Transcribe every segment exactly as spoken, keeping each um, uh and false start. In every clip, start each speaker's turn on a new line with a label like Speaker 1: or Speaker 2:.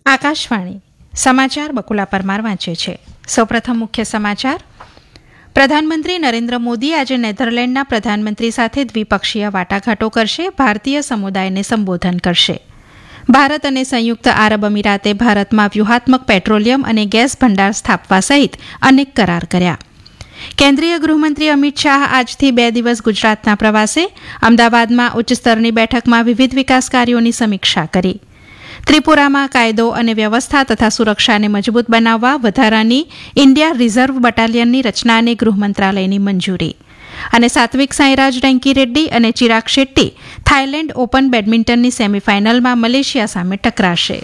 Speaker 1: આકાશવાણી સમાચાર બકુલા પરમાર વાંચે છે. સૌપ્રથમ મુખ્ય સમાચાર. પ્રધાનમંત્રી નરેન્દ્ર મોદી આજે નેધરલેન્ડના પ્રધાનમંત્રી સાથે દ્વિપક્ષીય વાટાઘાટો કરશે. ભારતીય સમુદાયને સંબોધન કરશે. ભારત અને સંયુક્ત આરબ અમીરાતે ભારતમાં વ્યૂહાત્મક પેટ્રોલિયમ અને ગેસ ભંડાર સ્થાપવા સહિત અનેક કરાર કર્યા. કેન્દ્રીય ગૃહમંત્રી અમિત શાહ આજથી બે દિવસ ગુજરાતના પ્રવાસે. અમદાવાદમાં ઉચ્ચસ્તરની બેઠકમાં વિવિધ વિકાસ કાર્યોની સમીક્ષા કરી. ત્રિપુરામાં કાયદો અને વ્યવસ્થા તથા સુરક્ષાને મજબૂત બનાવવા વધારાની ઇન્ડિયા રિઝર્વ બટાલિયનની રચનાને ગૃહ મંત્રાલયની મંજૂરી. અને સાત્વિક સાંઈરાજ રેન્કી રેડ્ડી અને ચિરાગ શેટ્ટી થાઇલેન્ડ ઓપન બેડમિન્ટનની સેમીફાઇનલમાં મલેશિયા સામે ટકરાશે.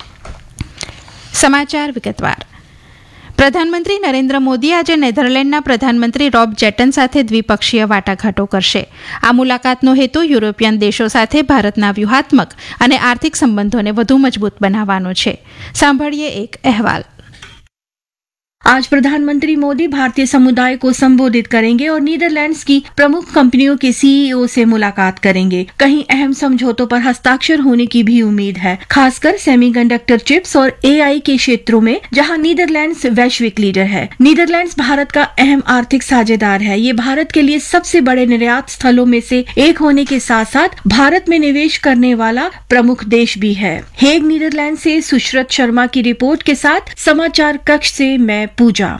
Speaker 1: સમાચાર વિગતવાર. પ્રધાનમંત્રી નરેન્દ્ર મોદી આજે નેધરલેન્ડના પ્રધાનમંત્રી રોબ જેટન સાથે દ્વિપક્ષીય વાટાઘાટો કરશે. આ મુલાકાતનો હેતુ યુરોપિયન દેશો સાથે ભારતના વ્યૂહાત્મક અને આર્થિક સંબંધોને વધુ મજબૂત બનાવવાનો છે. સાંભળીએ એક અહેવાલ.
Speaker 2: आज प्रधानमंत्री मोदी भारतीय समुदाय को संबोधित करेंगे और नीदरलैंड्स की प्रमुख कंपनियों के सीईओ से मुलाकात करेंगे. कहीं अहम समझौतों पर हस्ताक्षर होने की भी उम्मीद है, खासकर सेमीकंडक्टर चिप्स और एआई के क्षेत्रों में, जहां नीदरलैंड्स वैश्विक लीडर है. नीदरलैंड्स भारत का अहम आर्थिक साझेदार है. ये भारत के लिए सबसे बड़े निर्यात स्थलों में से एक होने के साथ साथ भारत में निवेश करने वाला प्रमुख देश भी है. हेग, नीदरलैंड से सुश्रत शर्मा की रिपोर्ट के साथ समाचार कक्ष से मैं पूजा.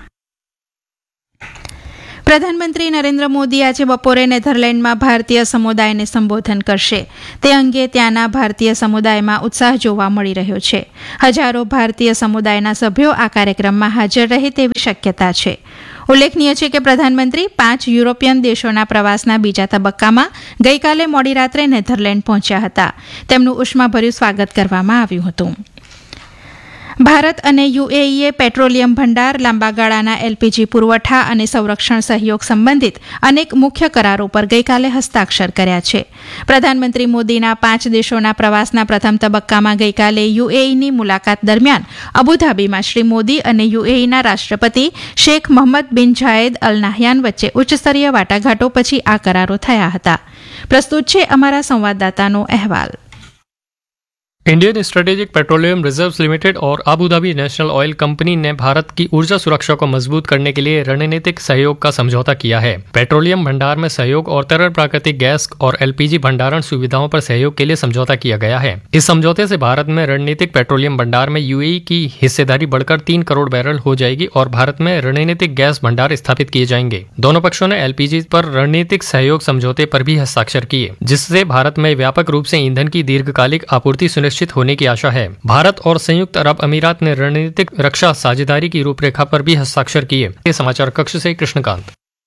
Speaker 1: પ્રધાનમંત્રી નરેન્દ્ર મોદી આજે બપોરે નેધરલેન્ડમાં ભારતીય સમુદાયને સંબોધન કરશે. તે અંગે ત્યાંના ભારતીય સમુદાયમાં ઉત્સાહ જોવા મળી રહ્યો છે. હજારો ભારતીય સમુદાયના સભ્યો આ કાર્યક્રમમાં હાજર રહે તેવી શક્યતા છે. ઉલ્લેખનીય છે કે પ્રધાનમંત્રી પાંચ યુરોપિયન દેશોના પ્રવાસના બીજા તબક્કામાં ગઈકાલે મોડી રાત્રે નેધરલેન્ડ પહોંચ્યા હતા. તેમનું ઉષ્માભર્યું સ્વાગત કરવામાં આવ્યું હતું. ભારત અને યુએઈએ પેટ્રોલિયમ ભંડાર, લાંબા ગાળાના એલપીજી પુરવઠા અને સંરક્ષણ સહયોગ સંબંધિત અનેક મુખ્ય કરારો પર ગઈકાલે હસ્તાક્ષર કર્યા છે. પ્રધાનમંત્રી મોદીના પાંચ દેશોના પ્રવાસના પ્રથમ તબક્કામાં ગઈકાલે યુએઈની મુલાકાત દરમિયાન અબુધાબીમાં શ્રી મોદી અને યુએઈના રાષ્ટ્રપતિ શેખ મોહમ્મદ બિન ઝાયેદ અલ નાહયાન વચ્ચે ઉચ્ચસ્તરીય વાટાઘાટો પછી આ કરારો થયા હતા. પ્રસ્તુત છે અમારા સંવાદદાતાનો અહેવાલ.
Speaker 3: Indian strategic petroleum reserves limited और Abu Dhabi national oil company ने भारत की ऊर्जा सुरक्षा को मजबूत करने के लिए रणनीतिक सहयोग का समझौता किया है. पेट्रोलियम भंडार में सहयोग और तरल प्राकृतिक गैस और एलपीजी भंडारण सुविधाओं पर सहयोग के लिए समझौता किया गया है. इस समझौते से भारत में रणनीतिक पेट्रोलियम भंडार में यूएई की हिस्सेदारी बढ़कर तीन करोड़ बैरल हो जाएगी और भारत में रणनीतिक गैस भंडार स्थापित किए जाएंगे. दोनों पक्षों ने एलपीजी पर रणनीतिक सहयोग समझौते पर भी हस्ताक्षर किए, जिससे भारत में व्यापक रूप से ईंधन की दीर्घकालिक आपूर्ति सुनिश्चित होने की आशा है. भारत और संयुक्त अरब अमीरात ने रणनीतिक रक्षा साझेदारी की रूपरेखा पर भी हस्ताक्षर किए. ये समाचार कक्ष से कृष्णकांत.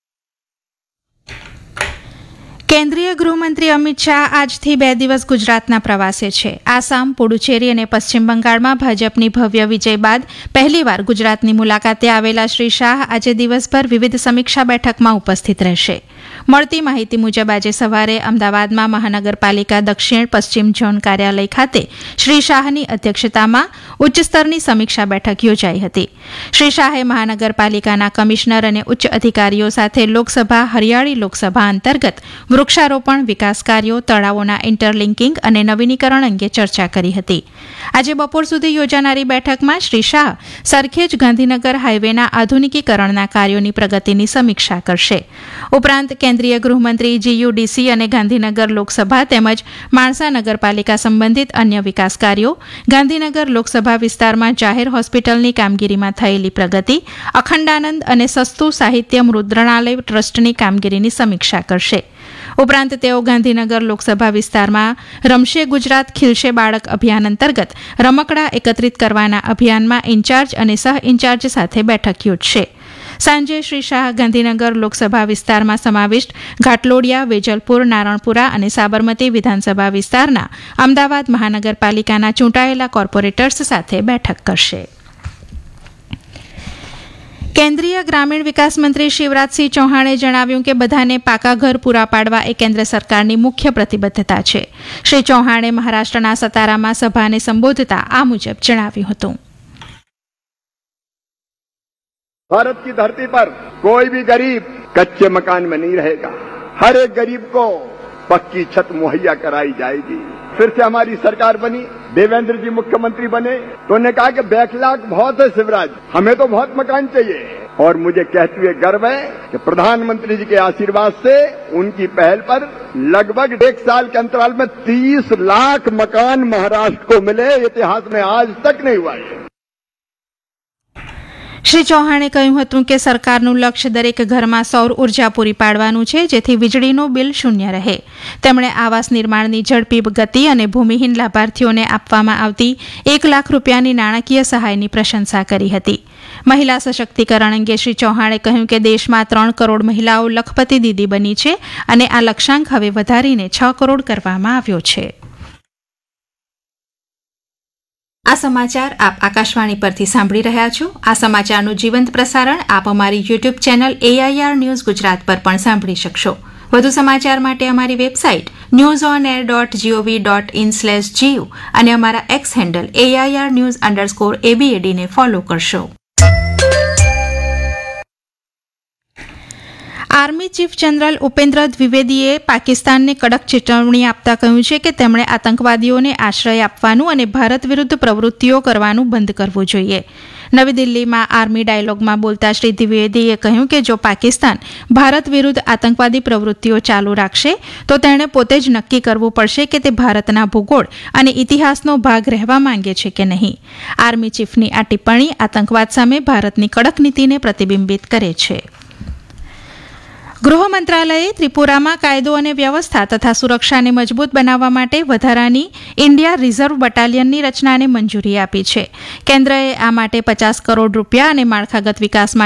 Speaker 1: કેન્દ્રીય ગૃહમંત્રી અમિત શાહ આજથી બે દિવસ ગુજરાતના પ્રવાસે છે. આસામ, પુડુચેરી અને પશ્ચિમ બંગાળમાં ભાજપની ભવ્ય વિજય બાદ પહેલીવાર ગુજરાતની મુલાકાતે આવેલા શ્રી શાહ આજે દિવસભર વિવિધ સમીક્ષા બેઠકમાં ઉપસ્થિત રહેશે. મળતી માહિતી મુજબ આજે સવારે અમદાવાદમાં મહાનગરપાલિકા દક્ષિણ પશ્ચિમ ઝોન કાર્યાલય ખાતે શ્રી શાહની અધ્યક્ષતામાં ઉચ્ચસ્તરની સમીક્ષા બેઠક યોજાઈ હતી. શ્રી શાહે મહાનગરપાલિકાના કમિશનર અને ઉચ્ચ અધિકારીઓ સાથે લોકસભા હરિયાળી લોકસભા અંતર્ગત વૃક્ષારોપણ, વિકાસ કાર્યો, તળાવોના ઇન્ટરલિંકિંગ અને નવીનીકરણ અંગે ચર્ચા કરી હતી. આજે બપોર સુધી યોજાનારી બેઠકમાં શ્રી શાહ સરખેજ ગાંધીનગર હાઇવેના આધુનિકીકરણના કાર્યોની પ્રગતિની સમીક્ષા કરશે. ઉપરાંત કેન્દ્રીય ગૃહમંત્રી જીયુડીસી અને ગાંધીનગર લોકસભા તેમજ માણસા નગરપાલિકા સંબંધિત અન્ય વિકાસ કાર્યો, ગાંધીનગર લોકસભા વિસ્તારમાં જાહેર હોસ્પિટલની કામગીરીમાં થયેલી પ્રગતિ, અખંડાનંદ અને સસ્તું સાહિત્ય મુદ્રણાલય ટ્રસ્ટની કામગીરીની સમીક્ષા કરશે. ઉપરાંત તેઓ ગાંધીનગર લોકસભા વિસ્તારમાં રમશે ગુજરાત ખીલશે બાળક અભિયાન અંતર્ગત રમકડા એકત્રિત કરવાના અભિયાનમાં ઇન્ચાર્જ અને સહ ઇન્ચાર્જ સાથે બેઠક યોજશે. સાંજે શ્રી શાહ ગાંધીનગર લોકસભા વિસ્તારમાં સમાવિષ્ટ ઘાટલોડિયા, વેજલપુર, નારણપુરા અને સાબરમતી વિધાનસભા વિસ્તારના અમદાવાદ મહાનગરપાલિકાના ચૂંટાયેલા કોર્પોરેટર્સ સાથે બેઠક કરશે. કેન્દ્રીય ગ્રામીણ વિકાસ મંત્રી શિવરાજસિંહ ચૌહાણે જણાવ્યું કે બધાને પાકા ઘર પૂરા પાડવા એ કેન્દ્ર સરકારની મુખ્ય પ્રતિબદ્ધતા છે. શ્રી ચૌહાણે મહારાષ્ટ્રના સતારામાં સભાને સંબોધતા આ મુજબ જણાવ્યું હતું.
Speaker 4: भारत की धरती पर कोई भी गरीब कच्चे मकान में नहीं रहेगा. हर एक गरीब को पक्की छत मुहैया कराई जाएगी. फिर से हमारी सरकार बनी देवेंद्र जी मुख्यमंत्री बने तो उन्होंने कहा कि बैकलॉग बहुत है शिवराज, हमें तो बहुत मकान चाहिए। और मुझे कहते हुए गर्व है कि प्रधानमंत्री जी के आशीर्वाद से उनकी पहल पर लगभग एक साल के अंतराल में तीस लाख मकान महाराष्ट्र को मिले। इतिहास में आज तक नहीं हुआ है।
Speaker 1: શ્રી ચૌહાણે કહ્યું હતું કે સરકારનું લક્ષ્ય દરેક ઘરમાં સૌર ઉર્જા પૂરી પાડવાનું છે, જેથી વીજળીનું બિલ શૂન્ય રહે. તેમણે આવાસ નિર્માણની ઝડપી ગતિ અને ભૂમિહીન લાભાર્થીઓને આપવામાં આવતી એક લાખ રૂપિયાની નાણાકીય સહાયની પ્રશંસા કરી હતી. મહિલા સશક્તિકરણ અંગે શ્રી ચૌહાણે કહ્યું કે દેશમાં ત્રણ કરોડ મહિલાઓ લખપતિ દીદી બની છે અને આ લક્ષ્યાંક હવે વધારીને છ કરોડ કરવામાં આવ્યો છે. આ સમાચાર આપ આકાશવાણી પરથી સાંભળી રહ્યા છો. આ સમાચારનું જીવંત પ્રસારણ આપ અમારી YouTube channel AIR news Gujarat પર પણ સાંભળી શકશો. વધુ સમાચાર માટે અમારી website news on air dot GOV dot in slash GU અને અમારા x handle AIR news underscore એબીએડીને follow કરશો. આર્મી ચીફ જનરલ ઉપેન્દ્ર દ્વિવેદીએ પાકિસ્તાનને કડક ચેતવણી આપતા કહ્યું છે કે તેમણે આતંકવાદીઓને આશ્રય આપવાનું અને ભારત વિરુદ્ધ પ્રવૃત્તિઓ કરવાનું બંધ કરવું જોઈએ. નવી દિલ્હીમાં આર્મી ડાયલોગમાં બોલતા શ્રી દ્વિવેદીએ કહ્યું કે જો પાકિસ્તાન ભારત વિરુદ્ધ આતંકવાદી પ્રવૃત્તિઓ ચાલુ રાખશે તો તેણે પોતે જ નક્કી કરવું પડશે કે તે ભારતના ભૂગોળ અને ઇતિહાસનો ભાગ રહેવા માંગે છે કે નહીં. આર્મી ચીફની આ ટિપ્પણી આતંકવાદ સામે ભારતની કડક નીતિને પ્રતિબિંબિત કરે છે. ગૃહ મંત્રાલયે ત્રિપુરામાં કાયદો અને વ્યવસ્થા તથા સુરક્ષાને મજબૂત બનાવવા માટે વધારાની ઇન્ડિયા રિઝર્વ બટાલિયનની રચનાને મંજૂરી આપી છે. કેન્દ્રએ આ માટે પચાસ કરોડ રૂપિયા અને માળખાગત વિકાસ માટે